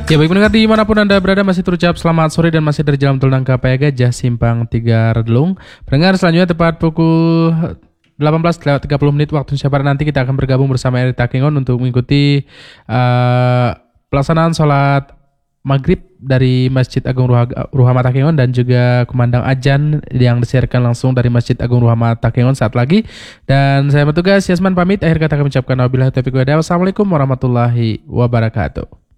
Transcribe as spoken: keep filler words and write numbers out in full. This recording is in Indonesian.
Ya baik pendengar dimanapun Anda berada masih terucap selamat sore dan masih dari Jalan Tol Nangka Paya Gajah Simpang tiga Redlung. Pendengar selanjutnya tepat pukul delapan belas lewat tiga puluh menit waktu Indonesia Barat nanti kita akan bergabung bersama Eri Takengon untuk mengikuti uh, pelaksanaan sholat maghrib dari Masjid Agung Ruha- Ruhama Takengon dan juga kumandang ajan yang disiarkan langsung dari Masjid Agung Ruhama Takengon saat lagi. Dan saya bertugas Yasman pamit, akhir kata kami ucapkan wabillahi taufiq wal hidayah. Wassalamualaikum warahmatullahi wabarakatuh.